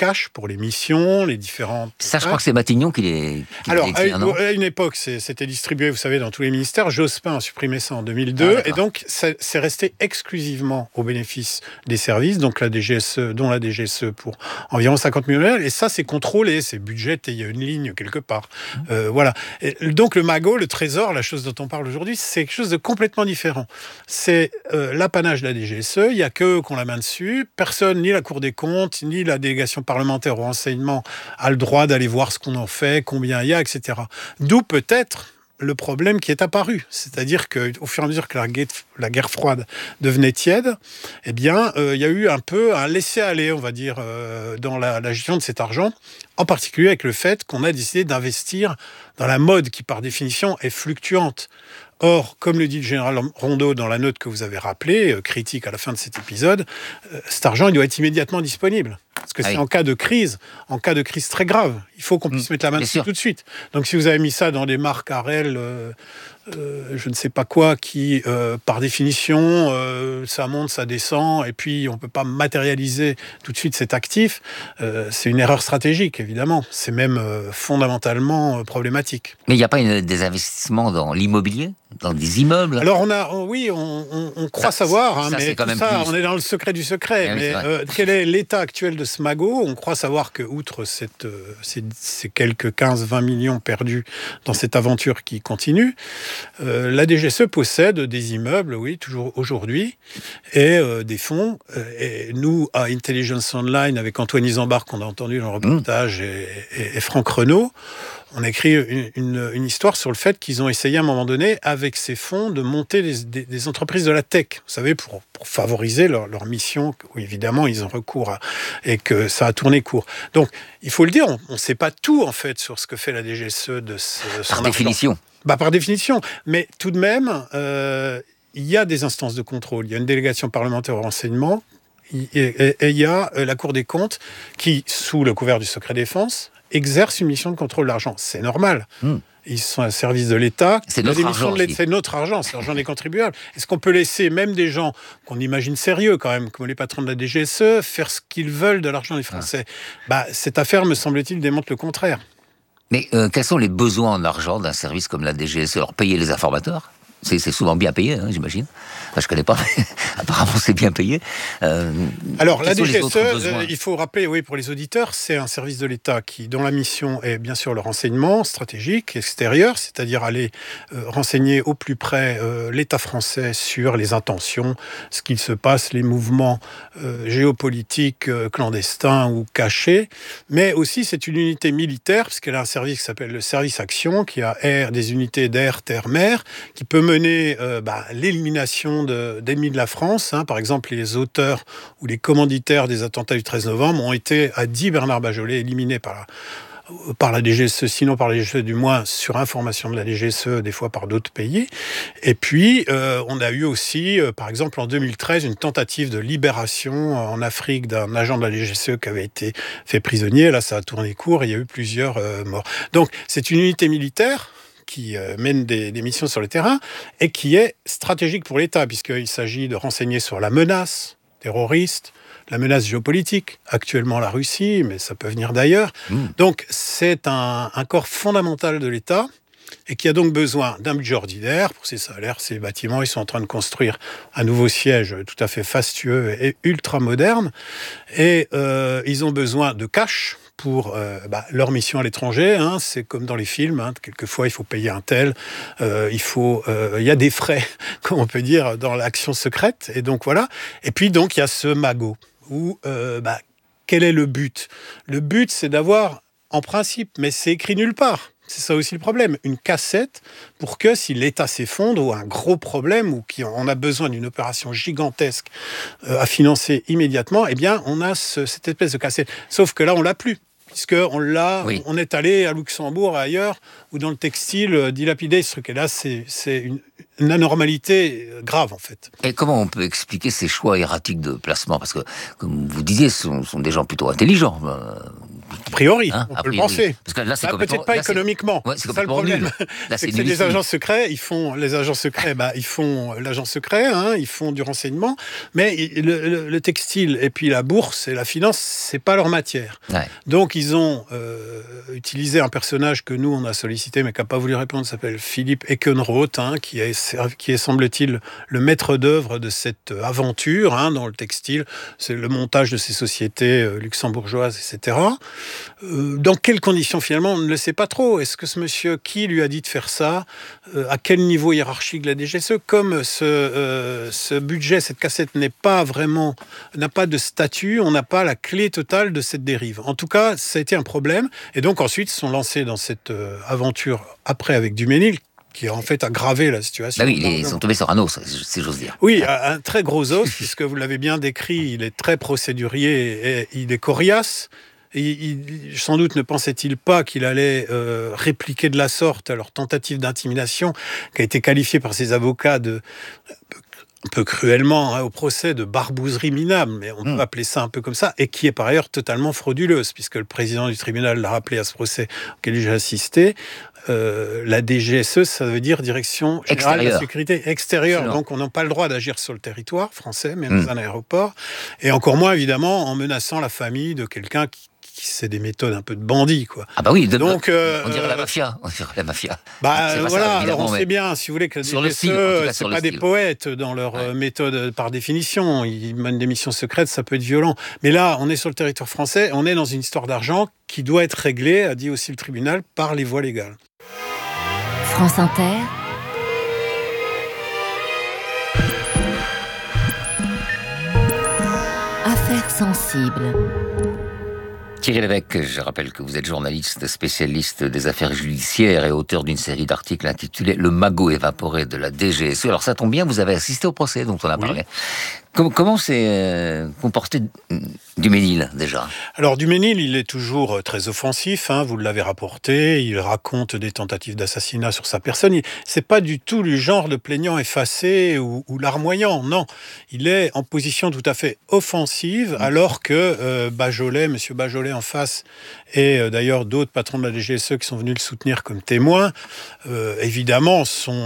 cash pour les missions, les différentes... Ça, je crois que c'est Matignon qui les Alors, écrit, à une époque, c'était distribué, vous savez, dans tous les ministères. Jospin a supprimé ça en 2002. Et donc, c'est resté exclusivement au bénéfice des services, donc dont la DGSE pour environ 50 millions d'euros. Et ça, c'est contrôlé, c'est budgété, il y a une ligne quelque part. Voilà. Et donc, le Magot, le Trésor, la chose dont on parle aujourd'hui, c'est quelque chose de complètement différent. C'est l'apanage de la DGSE, il n'y a qu'eux qu'on la main dessus. Personne, ni la Cour des comptes, ni la délégation parlementaire au renseignement a le droit d'aller voir ce qu'on en fait, combien il y a, etc. D'où peut-être le problème qui est apparu. C'est-à-dire qu'au fur et à mesure que la guerre froide devenait tiède, eh bien, il y a eu un peu un laisser-aller, on va dire, dans la gestion de cet argent, en particulier avec le fait qu'on a décidé d'investir dans la mode qui, par définition, est fluctuante. Or, comme le dit le général Rondeau dans la note que vous avez rappelée, critique à la fin de cet épisode, cet argent il doit être immédiatement disponible. Parce que c'est en cas de crise très grave, il faut qu'on puisse mettre la main dessus tout de suite. Donc si vous avez mis ça dans des marques Arel, je ne sais pas quoi, qui, par définition, ça monte, ça descend, et puis on ne peut pas matérialiser tout de suite cet actif, c'est une erreur stratégique, évidemment. C'est même fondamentalement problématique. Mais il n'y a pas des investissements dans l'immobilier ? Dans des immeubles? Alors on croit savoir, hein, mais tout ça, on est dans le secret du secret. Oui, mais quel est l'état actuel de ce Magot? On croit savoir que, outre ces quelques 15-20 millions perdus dans cette aventure qui continue, la DGSE possède des immeubles, oui, toujours aujourd'hui, et des fonds. Et nous, à Intelligence Online, avec Antoine Isambard, qu'on a entendu dans le reportage, et Franck Renaud, on a écrit une histoire sur le fait qu'ils ont essayé à un moment donné, avec ces fonds, de monter des entreprises de la tech. Vous savez, pour favoriser leur mission, où évidemment ils ont recours et que ça a tourné court. Donc, il faut le dire, on ne sait pas tout en fait sur ce que fait la DGSE de son Par définition. Par définition. Mais tout de même, il y a des instances de contrôle. Il y a une délégation parlementaire au renseignement et il y a la Cour des comptes qui, sous le couvert du secret défense, exerce une mission de contrôle de l'argent. C'est normal. Ils sont à service de l'État. C'est notre argent. C'est notre argent, c'est l'argent des contribuables. Est-ce qu'on peut laisser même des gens qu'on imagine sérieux quand même, comme les patrons de la DGSE, faire ce qu'ils veulent de l'argent des Français? Cette affaire, me semble-t-il, démontre le contraire. Mais quels sont les besoins en argent d'un service comme la DGSE? Alors, payer les informateurs, c'est souvent bien payé, hein, j'imagine. Enfin, je ne connais pas, mais apparemment c'est bien payé. Alors, la DGSE, il faut rappeler, oui, pour les auditeurs, c'est un service de l'État dont la mission est bien sûr le renseignement stratégique extérieur, c'est-à-dire aller renseigner au plus près l'État français sur les intentions, ce qu'il se passe, les mouvements géopolitiques clandestins ou cachés, mais aussi c'est une unité militaire, parce qu'elle a un service qui s'appelle le service action, qui a des unités d'air, terre, mer, qui peut mener l'élimination d'ennemis de la France. Hein. Par exemple, les auteurs ou les commanditaires des attentats du 13 novembre ont été, a dit Bernard Bajolet, éliminés par la DGSE, sinon par la DGSE, du moins sur information de la DGSE, des fois par d'autres pays. Et puis, on a eu aussi, par exemple, en 2013, une tentative de libération en Afrique d'un agent de la DGSE qui avait été fait prisonnier. Là, ça a tourné court et il y a eu plusieurs morts. Donc, c'est une unité militaire qui mène des missions sur le terrain et qui est stratégique pour l'État, puisqu'il s'agit de renseigner sur la menace terroriste, la menace géopolitique, actuellement la Russie, mais ça peut venir d'ailleurs. Donc, c'est un corps fondamental de l'État et qui a donc besoin d'un budget ordinaire pour ses salaires, ses bâtiments. Ils sont en train de construire un nouveau siège tout à fait fastueux et ultra moderne. Et ils ont besoin de cash pour leur mission à l'étranger. Hein. C'est comme dans les films. Hein. Quelquefois, il faut payer un tel. Il y a des frais, comme on peut dire, dans l'action secrète. Et donc, voilà. Et puis, donc, il y a ce Magot où, quel est le but? Le but, c'est d'avoir, en principe, mais c'est écrit nulle part. C'est ça aussi le problème. Une cassette pour que si l'État s'effondre ou un gros problème ou qu'on a besoin d'une opération gigantesque à financer immédiatement, eh bien, on a cette espèce de cassette. Sauf que là, on l'a plus. On est allé à Luxembourg, ailleurs, ou dans le textile, dilapider ce truc. Et là, c'est une anormalité grave, en fait. Et comment on peut expliquer ces choix erratiques de placement? Parce que, comme vous disiez, ce sont des gens plutôt intelligents, priori, on peut le penser. Parce que là, c'est peut-être pas économiquement. C'est ça le problème. Là, c'est que les agents secrets, ils font l'agent secret, hein, ils font du renseignement, mais le textile et puis la bourse et la finance, c'est pas leur matière. Ouais. Donc ils ont utilisé un personnage que nous on a sollicité, mais qui n'a pas voulu répondre, s'appelle Philippe Eckenroth, hein, qui est semble-t-il le maître d'œuvre de cette aventure, hein, dans le textile. C'est le montage de ces sociétés luxembourgeoises, etc. Dans quelles conditions, finalement, on ne le sait pas trop. Est-ce que ce monsieur, qui lui a dit de faire ça, à quel niveau hiérarchique de la DGSE, comme ce budget, cette cassette n'a pas de statut, on n'a pas la clé totale de cette dérive. En tout cas, ça a été un problème. Et donc ensuite, ils sont lancés dans cette aventure, après avec Duménil, qui a en fait aggravé la situation. Bah oui, ils sont tombés sur un os, si j'ose dire. Oui, un très gros os, puisque vous l'avez bien décrit, il est très procédurier et il est coriace. Et sans doute ne pensait-il pas qu'il allait répliquer de la sorte à leur tentative d'intimidation, qui a été qualifiée par ses avocats un peu cruellement, hein, au procès, de barbouzerie minable, mais on peut appeler ça un peu comme ça, et qui est par ailleurs totalement frauduleuse, puisque le président du tribunal l'a rappelé à ce procès auquel j'ai assisté. La DGSE, ça veut dire Direction Générale de la Sécurité Extérieure. Donc on n'a pas le droit d'agir sur le territoire français, même dans un aéroport, et encore moins évidemment en menaçant la famille de quelqu'un qui c'est des méthodes un peu de bandits, quoi. Ah bah oui, donc on dirait la mafia. Bah voilà, alors on sait bien, si vous voulez, que les DGSE, c'est pas des poètes dans leur méthode par définition. Ils mènent des missions secrètes, ça peut être violent. Mais là, on est sur le territoire français, on est dans une histoire d'argent qui doit être réglée, a dit aussi le tribunal, par les voies légales. France Inter. Affaires sensibles. Thierry Lévesque, je rappelle que vous êtes journaliste spécialiste des affaires judiciaires et auteur d'une série d'articles intitulés « Le magot évaporé de la DGSE ». Alors ça tombe bien, vous avez assisté au procès dont on a parlé. Comment s'est comporté Duménil, déjà ? Alors Duménil, il est toujours très offensif, hein, vous l'avez rapporté, il raconte des tentatives d'assassinat sur sa personne. C'est pas du tout le genre de plaignant effacé ou larmoyant, non. Il est en position tout à fait offensive, alors que Monsieur Bajolet en face, et d'ailleurs d'autres patrons de la DGSE qui sont venus le soutenir comme témoins, évidemment,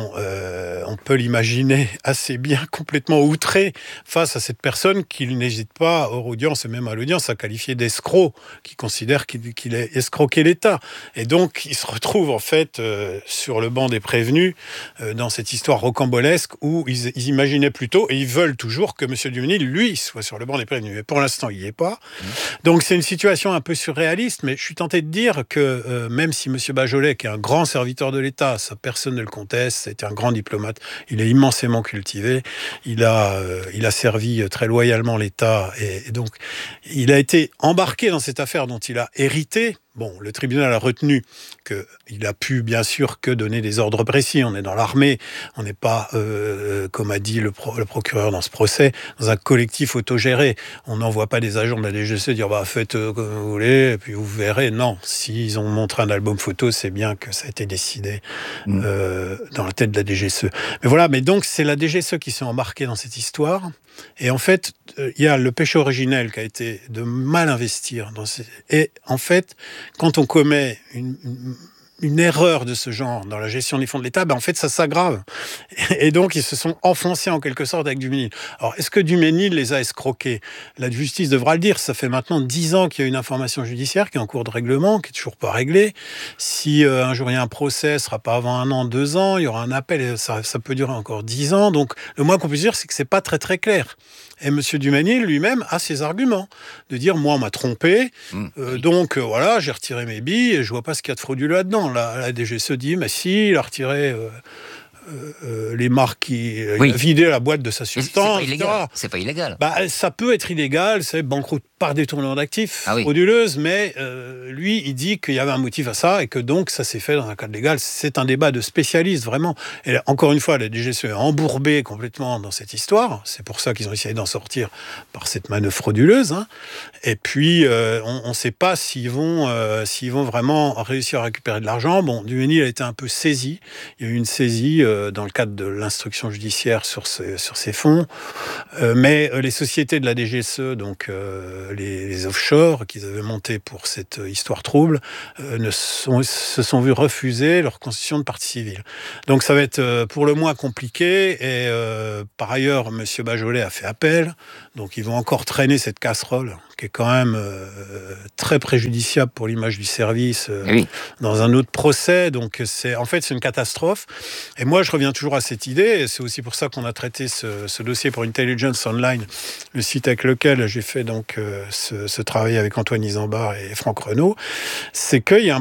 on peut l'imaginer assez bien complètement outrés face à cette personne qu'il n'hésite pas, hors audience et même à l'audience, à qualifier d'escroc, qui considère qu'il a escroqué l'État. Et donc, il se retrouve en fait sur le banc des prévenus dans cette histoire rocambolesque où ils imaginaient plutôt, et ils veulent toujours, que M. Duménil, lui, soit sur le banc des prévenus. Mais pour l'instant, il n'y est pas. Donc, c'est une situation un peu surréaliste, mais je suis tenté de dire que même si M. Bajolet, qui est un grand serviteur de l'État, ça personne ne le conteste, c'était un grand diplomate, il est immensément cultivé, il a servi très loyalement l'État, et donc il a été embarqué dans cette affaire dont il a hérité. Bon, le tribunal a retenu qu'il a pu, bien sûr, que donner des ordres précis. On est dans l'armée, on n'est pas, comme a dit le procureur dans ce procès, dans un collectif autogéré. On n'envoie pas des agents de la DGSE dire « faites comme vous voulez, et puis vous verrez ». Non, s'ils ont montré un album photo, c'est bien que ça a été décidé dans la tête de la DGSE. Mais voilà, mais donc c'est la DGSE qui s'est embarquée dans cette histoire. Et en fait, il y a le péché originel qui a été de mal investir. Et en fait, quand on commet une erreur de ce genre dans la gestion des fonds de l'État, en fait, ça s'aggrave. Et donc, ils se sont enfoncés en quelque sorte avec Duménil. Alors, est-ce que Duménil les a escroqués ? La justice devra le dire. Ça fait maintenant 10 ans qu'il y a une information judiciaire qui est en cours de règlement, qui est toujours pas réglée. Si un jour il y a un procès, ce sera pas avant 1 an, 2 ans, il y aura un appel, et ça peut durer encore 10 ans. Donc, le moins qu'on puisse dire, c'est que c'est pas très très clair. Et M. Duménil lui-même a ses arguments. De dire, moi, on m'a trompé, donc voilà, j'ai retiré mes billes et je vois pas ce qu'il y a de frauduleux là-dedans. La DGSE dit, mais si, il a retiré les marques, il a vidé la boîte de sa substance, C'est pas illégal. Ça peut être illégal, c'est banqueroute par détournement d'actifs, frauduleuse, mais lui, il dit qu'il y avait un motif à ça et que donc ça s'est fait dans un cadre légal. C'est un débat de spécialistes, vraiment. Et là, encore une fois, la DGSE est embourbée complètement dans cette histoire. C'est pour ça qu'ils ont essayé d'en sortir par cette manœuvre frauduleuse. Hein. Et puis, on ne sait pas s'ils vont vraiment réussir à récupérer de l'argent. Bon, Duménil a été un peu saisi. Il y a eu une saisie dans le cadre de l'instruction judiciaire sur ces fonds. Mais les sociétés de la DGSE, donc les offshore qu'ils avaient montés pour cette histoire trouble se sont vus refuser leur constitution de partie civile. Donc ça va être pour le moins compliqué et par ailleurs, M. Bajolet a fait appel, donc ils vont encore traîner cette casserole qui est quand même très préjudiciable pour l'image du service dans un autre procès. Donc c'est une catastrophe. Et moi, je reviens toujours à cette idée, et c'est aussi pour ça qu'on a traité ce dossier pour Intelligence Online, le site avec lequel j'ai fait donc ce travail avec Antoine Isambard et Franck Renaud, c'est qu'il y a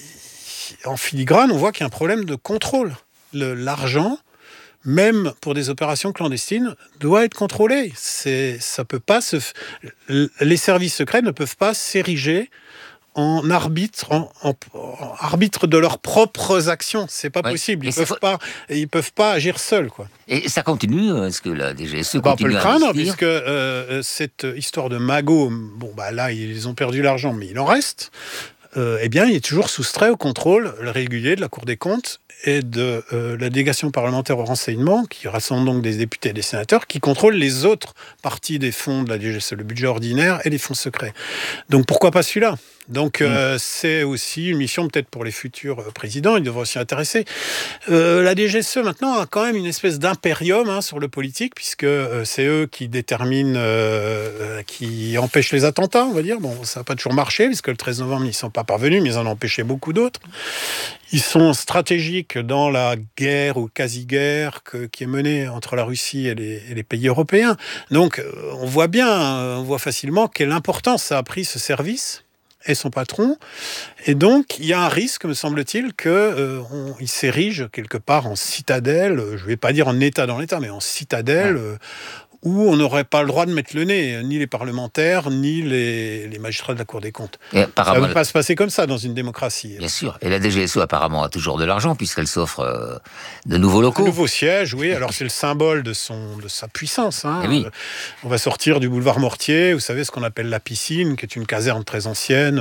en filigrane, on voit qu'il y a un problème de contrôle. L'argent, même pour des opérations clandestines, doit être contrôlé. Ça peut pas les services secrets ne peuvent pas s'ériger en arbitre, en arbitre de leurs propres actions. C'est pas possible. Ils peuvent pas agir seuls, quoi. Et ça continue. Est-ce que la DGSE continue à investir ? On peut le craindre, puisque cette histoire de magot, là, ils ont perdu l'argent, mais il en reste. Il est toujours soustrait au contrôle régulier de la Cour des comptes et de la délégation parlementaire au renseignement, qui rassemble donc des députés et des sénateurs, qui contrôlent les autres parties des fonds de la DGSE, le budget ordinaire et les fonds secrets. Donc pourquoi pas celui-là ? Donc c'est aussi une mission peut-être pour les futurs présidents, ils devraient s'y intéresser. La DGSE maintenant a quand même une espèce d'impérium sur le politique, puisque c'est eux qui déterminent, qui empêchent les attentats, on va dire. Bon, ça n'a pas toujours marché, puisque le 13 novembre, ils ne sont pas parvenus, mais ils en ont empêché beaucoup d'autres. Ils sont stratégiques dans la guerre ou quasi-guerre qui est menée entre la Russie et les pays européens. Donc on voit facilement quelle importance ça a pris ce service et son patron. Et donc, il y a un risque, me semble-t-il, qu'il s'érige quelque part en citadelle, je ne vais pas dire en État dans l'État, mais en citadelle, où on n'aurait pas le droit de mettre le nez, ni les parlementaires, ni les magistrats de la Cour des comptes. Ça ne peut pas se passer comme ça dans une démocratie. Bien sûr. Et la DGSE, apparemment, a toujours de l'argent, puisqu'elle s'offre de nouveaux locaux. Un nouveau siège, oui. Alors, c'est le symbole de sa puissance. On va sortir du boulevard Mortier, vous savez, ce qu'on appelle la piscine, qui est une caserne très ancienne,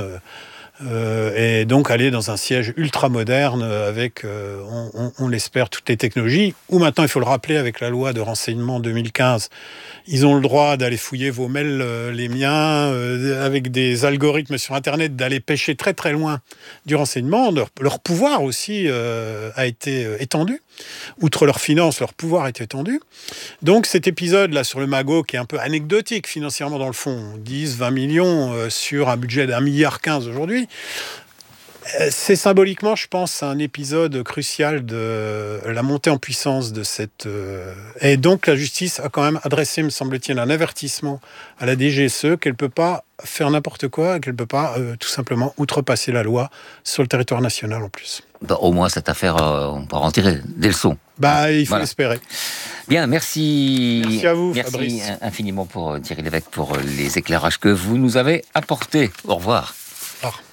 et donc aller dans un siège ultra moderne avec, on l'espère, toutes les technologies, où maintenant, il faut le rappeler, avec la loi de renseignement 2015, ils ont le droit d'aller fouiller vos mails, les miens, avec des algorithmes sur Internet, d'aller pêcher très très loin du renseignement. Leur pouvoir aussi a été étendu. Outre leurs finances, leur pouvoir a été étendu. Donc cet épisode-là sur le magot, qui est un peu anecdotique financièrement dans le fond, 10, 20 millions sur un budget d'1,15 milliard aujourd'hui, c'est symboliquement, je pense, un épisode crucial de la montée en puissance de cette... Et donc la justice a quand même adressé, me semble-t-il, un avertissement à la DGSE qu'elle ne peut pas faire n'importe quoi, qu'elle ne peut pas tout simplement outrepasser la loi sur le territoire national en plus. Au moins, cette affaire, on pourra en tirer des leçons. Il faut l'espérer. Bien, merci. Merci à vous, Merci Fabrice. Infiniment pour Thierry Lévesque, pour les éclairages que vous nous avez apportés. Au revoir. Au revoir.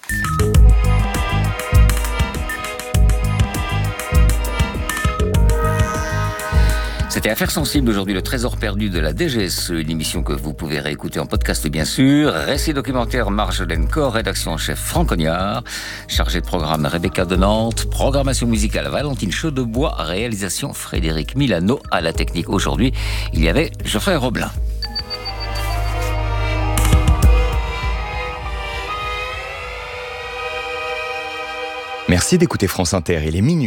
C'était Affaires sensibles aujourd'hui, le trésor perdu de la DGSE, une émission que vous pouvez réécouter en podcast bien sûr. Récit documentaire Marjolaine Corr, rédaction en chef Franck Cognard, chargé de programme Rebecca de Nantes, programmation musicale Valentine Chaudebois, réalisation Frédéric Milano, à la technique aujourd'hui, il y avait Geoffrey Roblin. Merci d'écouter France Inter, il est minuit.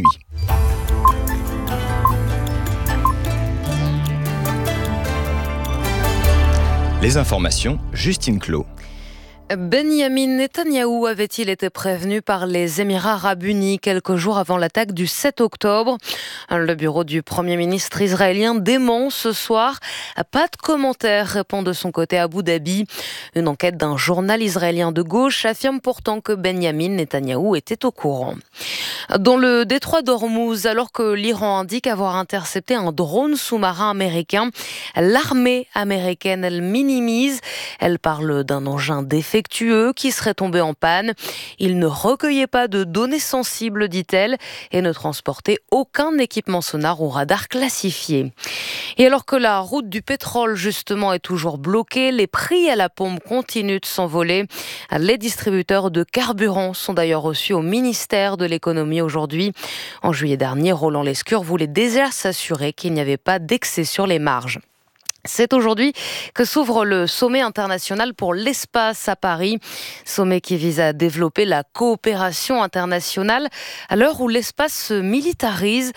Les informations, Justine Clos. Benyamin Netanyahou avait-il été prévenu par les Émirats arabes unis quelques jours avant l'attaque du 7 octobre ? Le bureau du Premier ministre israélien dément ce soir. Pas de commentaire, répond de son côté Abu Dhabi. Une enquête d'un journal israélien de gauche affirme pourtant que Benyamin Netanyahou était au courant. Dans le détroit d'Ormuz, alors que l'Iran indique avoir intercepté un drone sous-marin américain, l'armée américaine, elle minimise. Elle parle d'un engin défectueux qui serait tombé en panne. Il ne recueillait pas de données sensibles, dit-elle, et ne transportait aucun équipement sonar ou radar classifié. Et alors que la route du pétrole, justement, est toujours bloquée, les prix à la pompe continuent de s'envoler. Les distributeurs de carburant sont d'ailleurs reçus au ministère de l'économie aujourd'hui. En juillet dernier, Roland Lescure voulait déjà s'assurer qu'il n'y avait pas d'excès sur les marges. C'est aujourd'hui que s'ouvre le sommet international pour l'espace à Paris. Sommet qui vise à développer la coopération internationale à l'heure où l'espace se militarise.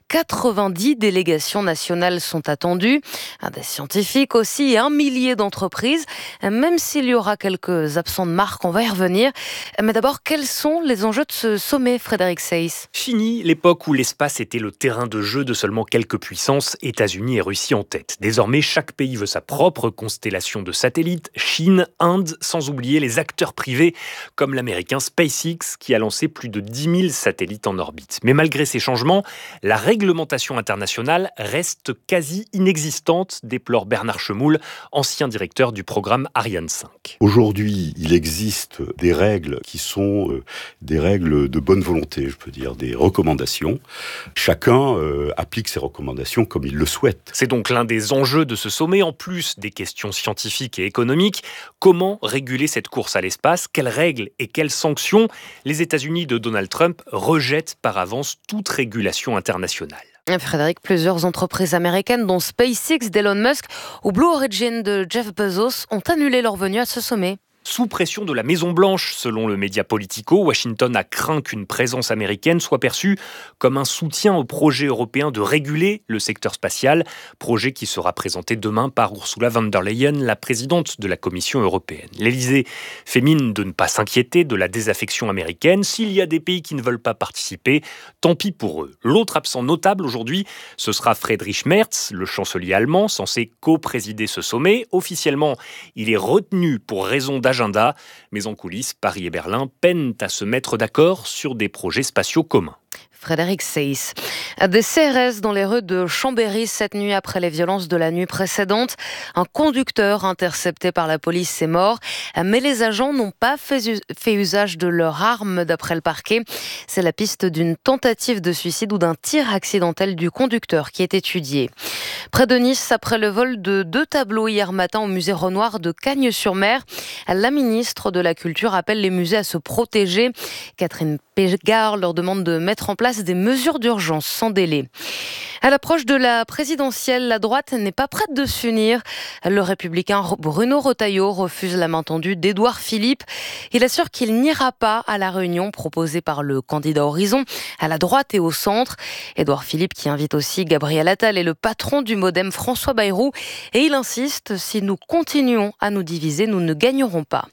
90 délégations nationales sont attendues, des scientifiques aussi et 1 millier d'entreprises. Même s'il y aura quelques absents de marque, on va y revenir. Mais d'abord, quels sont les enjeux de ce sommet, Frédéric Seyss ? Fini l'époque où l'espace était le terrain de jeu de seulement quelques puissances, États-Unis et Russie en tête. Désormais, chaque pays veut sa propre constellation de satellites, Chine, Inde, sans oublier les acteurs privés comme l'américain SpaceX qui a lancé plus de 10 000 satellites en orbite. Mais malgré ces changements, la réglementation internationale reste quasi inexistante, déplore Bernard Chemoul, ancien directeur du programme Ariane 5. Aujourd'hui, il existe des règles qui sont des règles de bonne volonté, je peux dire, des recommandations. Chacun applique ces recommandations comme il le souhaite. C'est donc l'un des enjeux de ce sommet, en plus des questions scientifiques et économiques. Comment réguler cette course à l'espace ? Quelles règles et quelles sanctions ? Les États-Unis de Donald Trump rejettent par avance toute régulation internationale. Frédéric, plusieurs entreprises américaines, dont SpaceX d'Elon Musk ou Blue Origin de Jeff Bezos, ont annulé leur venue à ce sommet. Sous pression de la Maison-Blanche, selon le média Politico, Washington a craint qu'une présence américaine soit perçue comme un soutien au projet européen de réguler le secteur spatial, projet qui sera présenté demain par Ursula von der Leyen, la présidente de la Commission européenne. L'Élysée fait mine de ne pas s'inquiéter de la désaffection américaine. S'il y a des pays qui ne veulent pas participer, tant pis pour eux. L'autre absent notable aujourd'hui, ce sera Friedrich Merz, le chancelier allemand, censé co-présider ce sommet. Officiellement, il est retenu pour raison d'agenda, mais en coulisses, Paris et Berlin peinent à se mettre d'accord sur des projets spatiaux communs. Frédéric Seyss. Des CRS dans les rues de Chambéry cette nuit après les violences de la nuit précédente. Un conducteur intercepté par la police est mort, mais les agents n'ont pas fait usage de leurs armes d'après le parquet. C'est la piste d'une tentative de suicide ou d'un tir accidentel du conducteur qui est étudiée. Près de Nice, après le vol de 2 tableaux hier matin au musée Renoir de Cagnes-sur-Mer, la ministre de la Culture appelle les musées à se protéger. Catherine Pégard leur demande de mettre en place des mesures d'urgence sans délai. À l'approche de la présidentielle, la droite n'est pas prête de s'unir. Le républicain Bruno Retailleau refuse la main tendue d'Édouard Philippe. Il assure qu'il n'ira pas à la réunion proposée par le candidat Horizon, à la droite et au centre. Édouard Philippe qui invite aussi Gabriel Attal et le patron du Modem François Bayrou. Et il insiste, si nous continuons à nous diviser, nous ne gagnerons pas.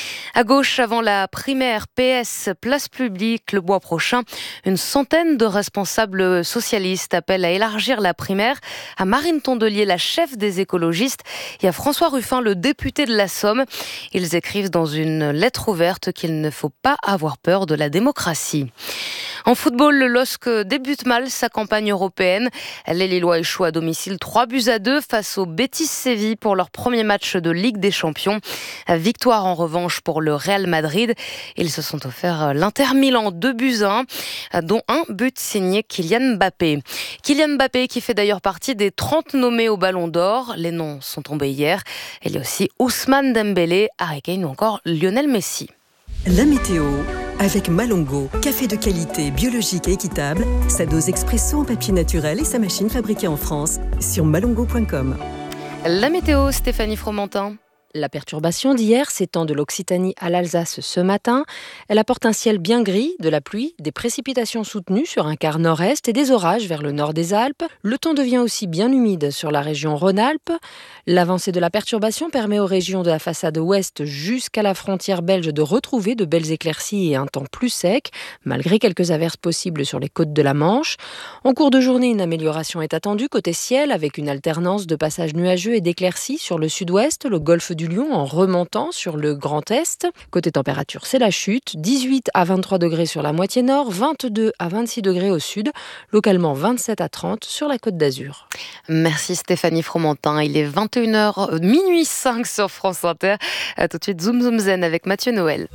À gauche, avant la primaire PS Place Publique le mois prochain, une centaine de responsables socialistes appellent à élargir la primaire à Marine Tondelier, la chef des écologistes, et à François Ruffin, le député de la Somme. Ils écrivent dans une lettre ouverte qu'il ne faut pas avoir peur de la démocratie. En football, le LOSC débute mal sa campagne européenne. Les Lillois échouent à domicile 3-2 face au Betis Séville pour leur premier match de Ligue des Champions. Victoire en revanche pour le Real Madrid. Ils se sont offerts l'Inter Milan 2-1, dont un but signé Kylian Mbappé. Kylian Mbappé qui fait d'ailleurs partie des 30 nommés au Ballon d'Or. Les noms sont tombés hier. Il y a aussi Ousmane Dembélé, Harry Kane ou encore Lionel Messi. La météo avec Malongo, café de qualité, biologique et équitable, sa dose expresso en papier naturel et sa machine fabriquée en France sur malongo.com. La météo, Stéphanie Fromentin. La perturbation d'hier s'étend de l'Occitanie à l'Alsace ce matin. Elle apporte un ciel bien gris, de la pluie, des précipitations soutenues sur un quart nord-est et des orages vers le nord des Alpes. Le temps devient aussi bien humide sur la région Rhône-Alpes. L'avancée de la perturbation permet aux régions de la façade ouest jusqu'à la frontière belge de retrouver de belles éclaircies et un temps plus sec, malgré quelques averses possibles sur les côtes de la Manche. En cours de journée, une amélioration est attendue côté ciel, avec une alternance de passages nuageux et d'éclaircies sur le sud-ouest, le golfe du Lion en remontant sur le Grand Est. Côté température, c'est la chute. 18 à 23 degrés sur la moitié nord, 22 à 26 degrés au sud, localement 27 à 30 sur la Côte d'Azur. Merci Stéphanie Fromentin. Il est 21h, minuit 5 sur France Inter. Tout de suite, Zoom Zoom Zen avec Mathieu Noël.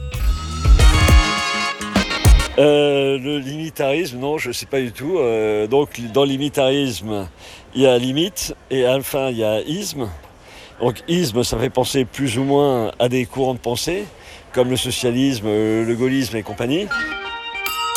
Le limitarisme, non, je ne sais pas du tout. Donc, dans le limitarisme, il y a limite et enfin, il y a isme. Donc, isme, ça fait penser plus ou moins à des courants de pensée, comme le socialisme, le gaullisme et compagnie.